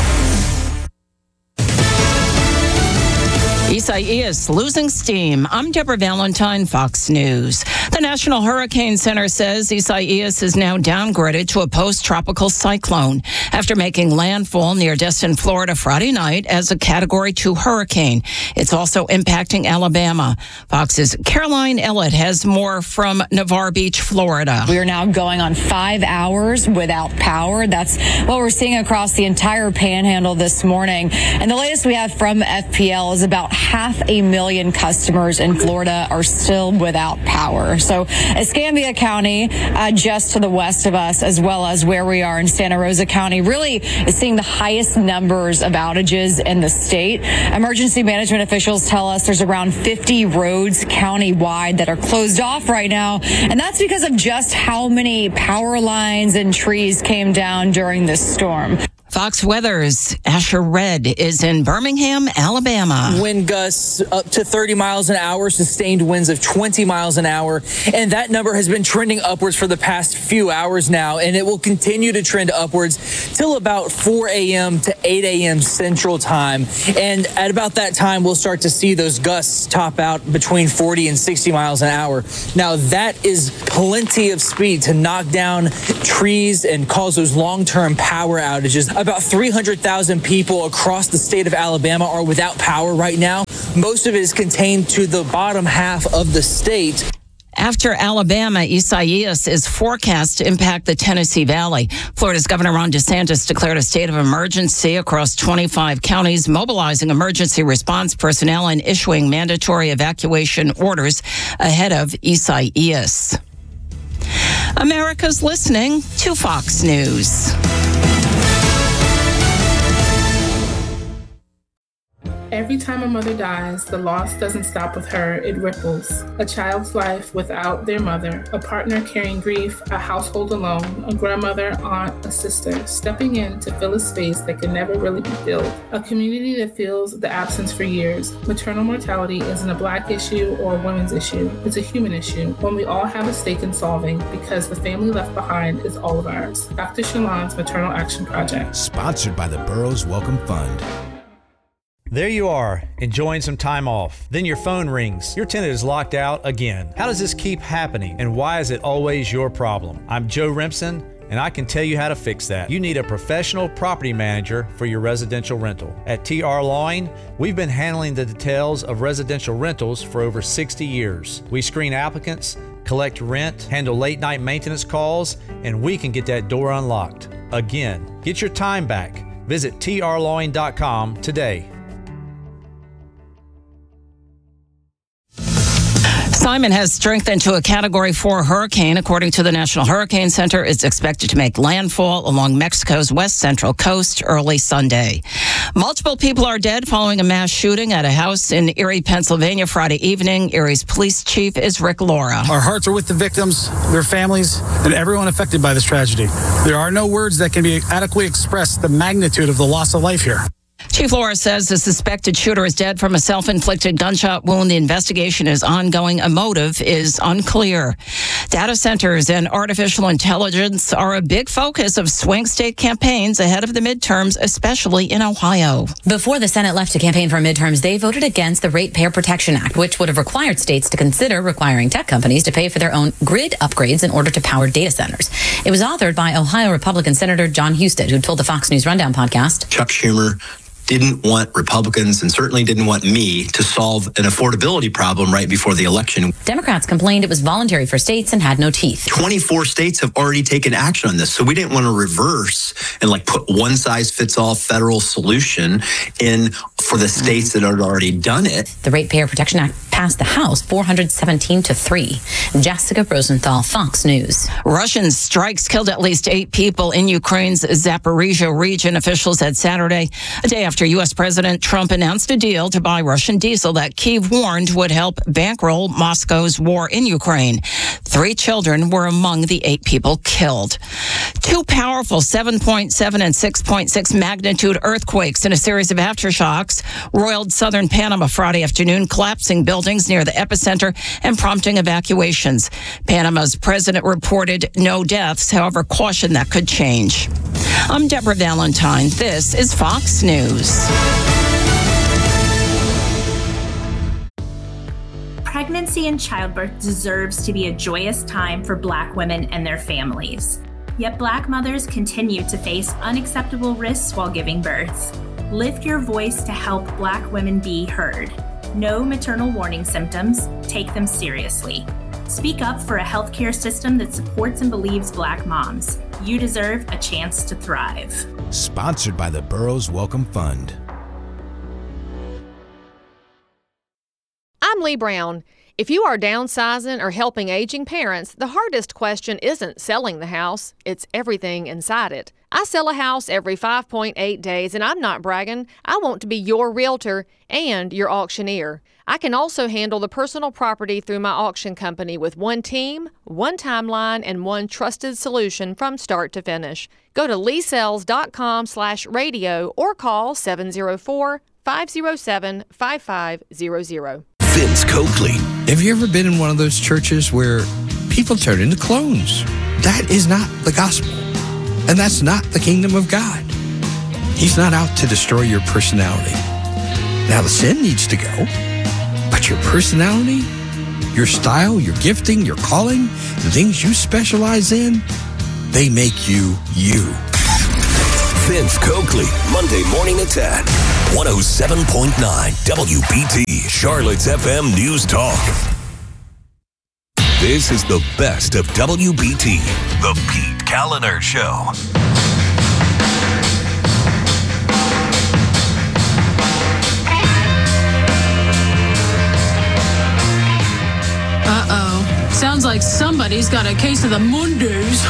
Isaias losing steam. I'm Deborah Valentine, Fox News. The National Hurricane Center says Isaias is now downgraded to a post-tropical cyclone after making landfall near Destin, Florida Friday night as a Category two hurricane. It's also impacting Alabama. Fox's Caroline Ellett has more from Navarre Beach, Florida. We are now going on five hours without power. That's what we're seeing across the entire panhandle this morning. And the latest we have from F P L is about half a million customers in Florida are still without power. So Escambia County, uh, just to the west of us, as well as where we are in Santa Rosa County, really is seeing the highest numbers of outages in the state. Emergency management officials tell us there's around fifty roads countywide that are closed off right now, and that's because of just how many power lines and trees came down during this storm. Fox Weather's Asher Red is in Birmingham, Alabama. Wind gusts up to thirty miles an hour, sustained winds of twenty miles an hour. And that number has been trending upwards for the past few hours now. And it will continue to trend upwards till about four a.m. to eight a.m. Central Time. And at about that time, we'll start to see those gusts top out between forty and sixty miles an hour. Now, that is plenty of speed to knock down trees and cause those long-term power outages. About three hundred thousand people across the state of Alabama are without power right now. Most of it is contained to the bottom half of the state. After Alabama, Isaias is forecast to impact the Tennessee Valley. Florida's Governor Ron DeSantis declared a state of emergency across twenty-five counties, mobilizing emergency response personnel and issuing mandatory evacuation orders ahead of Isaias. America's listening to Fox News. Every time a mother dies, the loss doesn't stop with her, it ripples. A child's life without their mother, a partner carrying grief, a household alone, a grandmother, aunt, a sister, stepping in to fill a space that can never really be filled. A community that feels the absence for years. Maternal mortality isn't a Black issue or a women's issue. It's a human issue, one we all have a stake in solving because the family left behind is all of ours. Doctor Shalon's Maternal Action Project. Sponsored by the Burroughs Welcome Fund. There you are, enjoying some time off. Then your phone rings. Your tenant is locked out again. How does this keep happening, and why is it always your problem? I'm Joe Rimpson, and I can tell you how to fix that. You need a professional property manager for your residential rental. At T R Lawing, we've been handling the details of residential rentals for over sixty years. We screen applicants, collect rent, handle late night maintenance calls, and we can get that door unlocked. Again, get your time back. Visit T R lawing dot com today. Simon has strengthened to a Category four hurricane. According to the National Hurricane Center, it's expected to make landfall along Mexico's west central coast early Sunday. Multiple people are dead following a mass shooting at a house in Erie, Pennsylvania Friday evening. Erie's police chief is Rick Laura. Our hearts are with the victims, their families, and everyone affected by this tragedy. There are no words that can be adequately express the magnitude of the loss of life here. Chief Laura says the suspected shooter is dead from a self-inflicted gunshot wound. The investigation is ongoing. A motive is unclear. Data centers and artificial intelligence are a big focus of swing state campaigns ahead of the midterms, especially in Ohio. Before the Senate left to campaign for midterms, they voted against the Ratepayer Protection Act, which would have required states to consider requiring tech companies to pay for their own grid upgrades in order to power data centers. It was authored by Ohio Republican Senator John Husted, who told the Fox News Rundown podcast, Chuck Schumer didn't want Republicans and certainly didn't want me to solve an affordability problem right before the election. Democrats complained it was voluntary for states and had no teeth. twenty-four states have already taken action on this, so we didn't want to reverse and like put one size fits all federal solution in for the states that had already done it. The Ratepayer Protection Act passed the House four hundred seventeen to three. Jessica Rosenthal, Fox News. Russian strikes killed at least eight people in Ukraine's Zaporizhia region, officials said Saturday, a day after U S President Trump announced a deal to buy Russian diesel that Kyiv warned would help bankroll Moscow's war in Ukraine. Three children were among the eight people killed. Two powerful seven point seven and six point six magnitude earthquakes in a series of aftershocks roiled southern Panama Friday afternoon, collapsing buildings near the epicenter and prompting evacuations. Panama's president reported no deaths, however, cautioned that could change. I'm Deborah Valentine. This is Fox News. Pregnancy and childbirth deserves to be a joyous time for Black women and their families. Yet Black mothers continue to face unacceptable risks while giving birth. Lift your voice to help Black women be heard. Know maternal warning symptoms, take them seriously. Speak up for a healthcare system that supports and believes Black moms. You deserve a chance to thrive. Sponsored by the Burroughs Welcome Fund. I'm Lee Brown. If you are downsizing or helping aging parents, the hardest question isn't selling the house, it's everything inside it. I sell a house every five point eight days, and I'm not bragging. I want to be your realtor and your auctioneer. I can also handle the personal property through my auction company with one team, one timeline, and one trusted solution from start to finish. Go to leesells.com slash radio or call seven oh four, five oh seven, five five zero zero. Vince Coakley. Have you ever been in one of those churches where people turn into clones? That is not the gospel. And that's not the kingdom of God. He's not out to destroy your personality. Now, the sin needs to go, but your personality, your style, your gifting, your calling, the things you specialize in, they make you you. Vince Coakley, Monday morning at ten. one oh seven point nine W B T, Charlotte's F M News Talk. This is the best of W B T, the Pete Kaliner Show. Uh-oh. Sounds like somebody's got a case of the Mondays.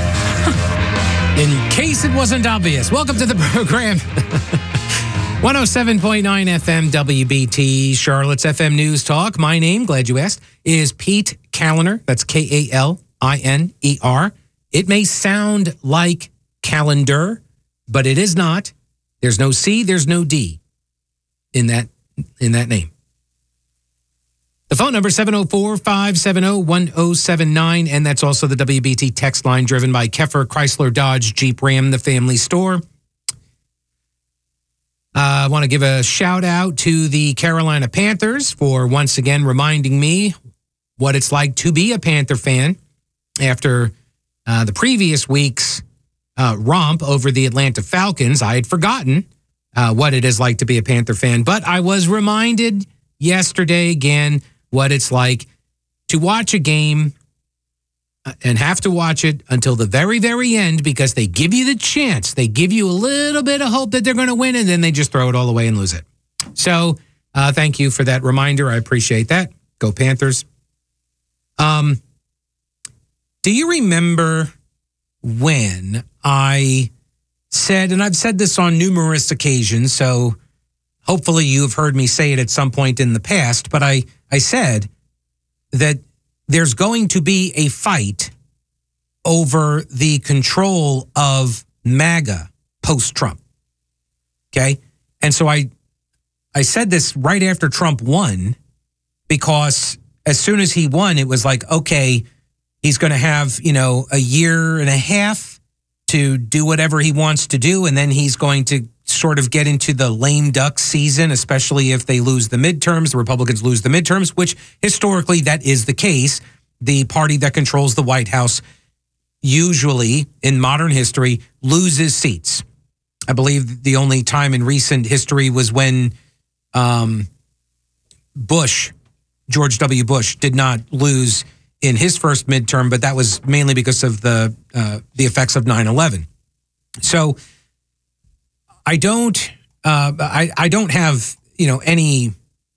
In case it wasn't obvious, welcome to the program. one oh seven point nine F M W B T, Charlotte's F M News Talk. My name, glad you asked, is Pete Kaliner. That's K A L I N E R. It may sound like calendar, but it is not. There's no C, there's no D in that in that name. The phone number is seven oh four, five seven oh, one oh seven nine, and that's also the W B T text line driven by Keffer Chrysler Dodge Jeep Ram, the family store. Uh, I want to give a shout out to the Carolina Panthers for once again reminding me what it's like to be a Panther fan after uh, the previous week's uh, romp over the Atlanta Falcons. I had forgotten uh, what it is like to be a Panther fan, but I was reminded yesterday again what it's like to watch a game and have to watch it until the very, very end because they give you the chance. They give you a little bit of hope that they're going to win, and then they just throw it all away and lose it. So uh, thank you for that reminder. I appreciate that. Go Panthers. Um, do you remember when I said, and I've said this on numerous occasions, so hopefully you have heard me say it at some point in the past, but I, I said that there's going to be a fight over the control of MAGA post-Trump. Okay? And so I I said this right after Trump won because as soon as he won, it was like, okay, he's going to have, you know, a year and a half to do whatever he wants to do, and then he's going to sort of get into the lame duck season, especially if they lose the midterms, the Republicans lose the midterms, which historically that is the case. The party that controls the White House usually in modern history loses seats. I believe the only time in recent history was when um, Bush, George W. Bush, did not lose in his first midterm, but that was mainly because of the uh, the effects of nine eleven. So I don't, uh, I, I don't have, you know, any,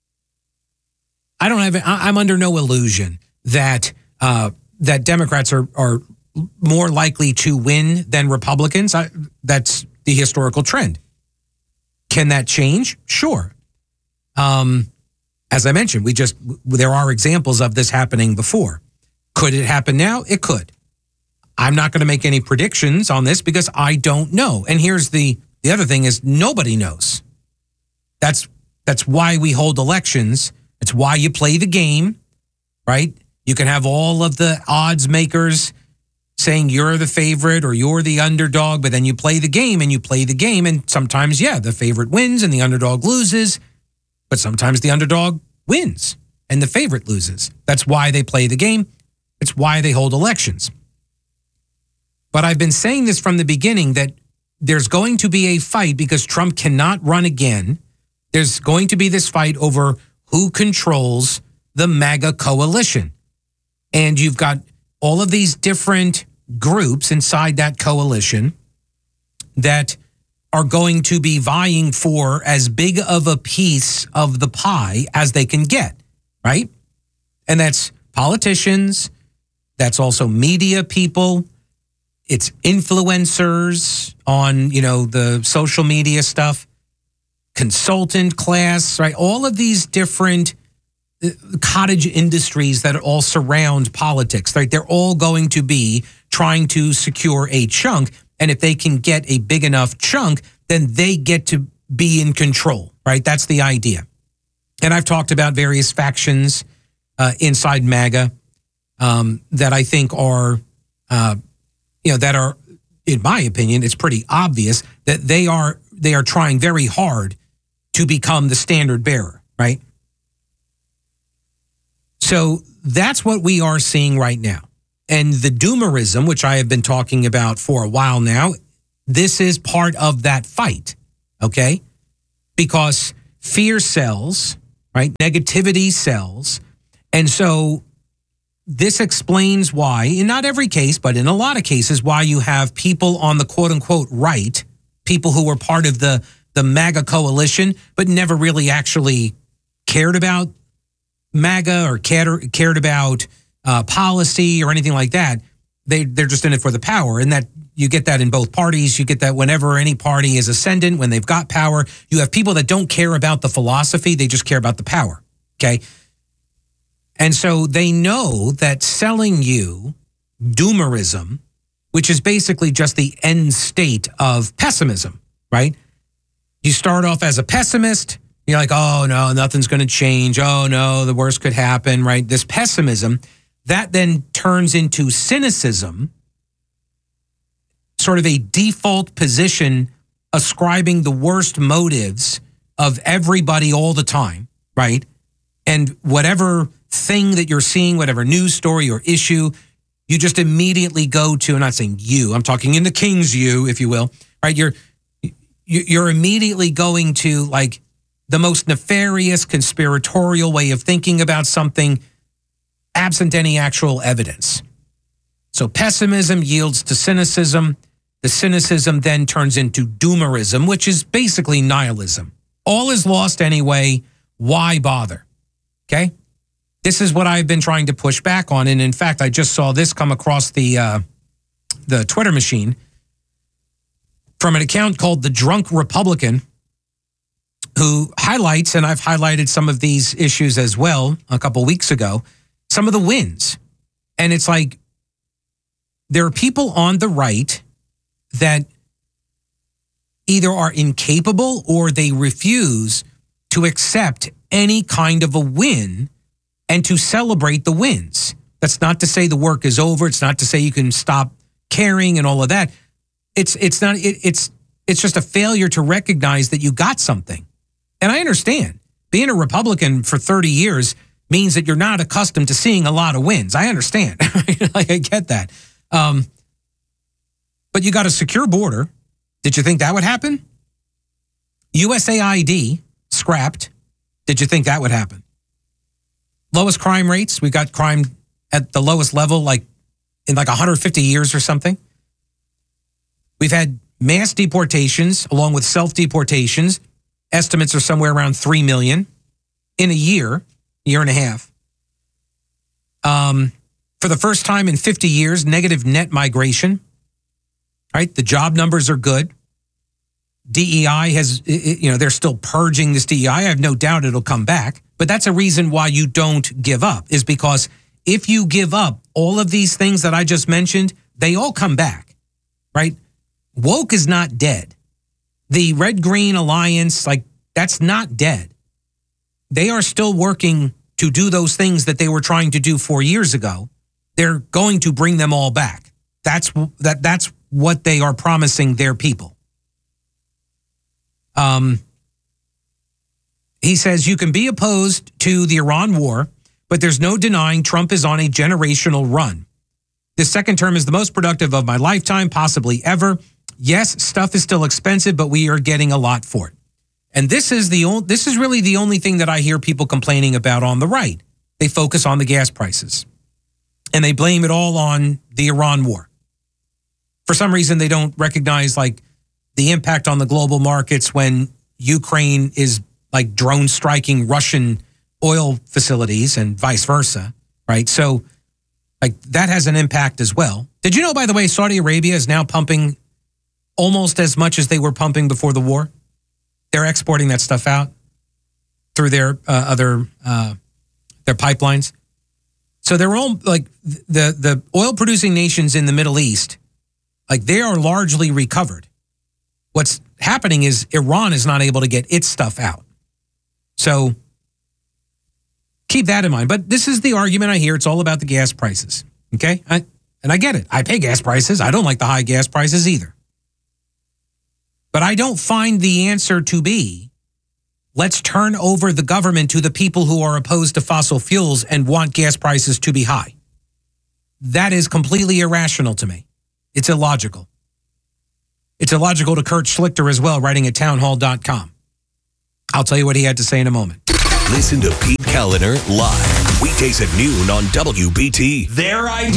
I don't have, I'm under no illusion that, uh, that Democrats are, are more likely to win than Republicans. I, that's the historical trend. Can that change? Sure. Um, as I mentioned, we just, there are examples of this happening before. Could it happen now? It could. I'm not going to make any predictions on this because I don't know. And here's the, The other thing is nobody knows. That's that's why we hold elections. It's why you play the game, right? You can have all of the odds makers saying you're the favorite or you're the underdog, but then you play the game and you play the game. And sometimes, yeah, the favorite wins and the underdog loses, but sometimes the underdog wins and the favorite loses. That's why they play the game. It's why they hold elections. But I've been saying this from the beginning that there's going to be a fight because Trump cannot run again. There's going to be this fight over who controls the MAGA coalition. And you've got all of these different groups inside that coalition that are going to be vying for as big of a piece of the pie as they can get. right? And that's politicians, that's also media people, it's influencers on, you know, the social media stuff, consultant class, right? All of these different cottage industries that all surround politics, right? They're all going to be trying to secure a chunk. And if they can get a big enough chunk, then they get to be in control, right? That's the idea. And I've talked about various factions uh, inside MAGA um, that I think are, uh, you know, that are, in my opinion, it's pretty obvious that they are they are trying very hard to become the standard bearer, right? So that's what we are seeing right now. And the doomerism, which I have been talking about for a while now, this is part of that fight, okay? Because fear sells, right? Negativity sells. And so this explains why, in not every case, but in a lot of cases, why you have people on the quote unquote right, people who were part of the, the MAGA coalition, but never really actually cared about MAGA or cared, cared about uh, policy or anything like that. They, they're just in it for the power. And that you get that in both parties. You get that whenever any party is ascendant, when they've got power, you have people that don't care about the philosophy. They just care about the power. Okay. And so they know that selling you doomerism, which is basically just the end state of pessimism, right? You start off as a pessimist. You're like, oh, no, nothing's going to change. Oh, no, the worst could happen, right? This pessimism, that then turns into cynicism, sort of a default position ascribing the worst motives of everybody all the time, right? And whatever thing that you're seeing, whatever news story or issue, you just immediately go to, I'm not saying you, I'm talking in the king's you, if you will, right? You're, you're immediately going to like the most nefarious, conspiratorial way of thinking about something absent any actual evidence. So pessimism yields to cynicism. The cynicism then turns into doomerism, which is basically nihilism. All is lost anyway. Why bother? Okay? This is what I've been trying to push back on. And in fact, I just saw this come across the uh, the Twitter machine from an account called The Drunk Republican, who highlights, and I've highlighted some of these issues as well a couple weeks ago, some of the wins. And it's like, there are people on the right that either are incapable or they refuse to accept any kind of a win and to celebrate the wins. That's not to say the work is over. It's not to say you can stop caring and all of that. It's it's not it, it's it's just a failure to recognize that you got something. And I understand being a Republican for thirty years means that you're not accustomed to seeing a lot of wins. I understand. Like, I get that. Um, but you got a secure border. Did you think that would happen? U S A I D scrapped. Did you think that would happen? Lowest crime rates. We got crime at the lowest level, like in like one hundred fifty years or something. We've had mass deportations along with self-deportations. Estimates are somewhere around three million in a year, year and a half. Um, for the first time in fifty years, negative net migration. Right? The job numbers are good. D E I has, you know, they're still purging this D E I. I have no doubt it'll come back. But that's a reason why you don't give up, is because if you give up all of these things that I just mentioned, they all come back, right? Woke is not dead. The Red-Green Alliance, like, that's not dead. They are still working to do those things that they were trying to do four years ago. They're going to bring them all back. That's that. That's what they are promising their people. Um, he says you can be opposed to the Iran war, but there's no denying Trump is on a generational run. This second term is the most productive of my lifetime, possibly ever. Yes, stuff is still expensive, but we are getting a lot for it. And this is the only, this is really the only thing that I hear people complaining about on the right. They focus on the gas prices, and they blame it all on the Iran war. For some reason, they don't recognize like the impact on the global markets when Ukraine is like drone striking Russian oil facilities and vice versa, right? So like that has an impact as well. Did you know, by the way, Saudi Arabia is now pumping almost as much as they were pumping before the war? They're exporting that stuff out through their uh, other uh, their pipelines. So they're all like the the oil producing nations in the Middle East, like they are largely recovered. What's happening is Iran is not able to get its stuff out. So keep that in mind. But this is the argument I hear. It's all about the gas prices. Okay? I, and I get it. I pay gas prices. I don't like the high gas prices either. But I don't find the answer to be, let's turn over the government to the people who are opposed to fossil fuels and want gas prices to be high. That is completely irrational to me. It's illogical. It's illogical to Kurt Schlichter as well, writing at townhall dot com. I'll tell you what he had to say in a moment. Listen to Pete Kaliner live, weekdays at noon on W B T. Their idea.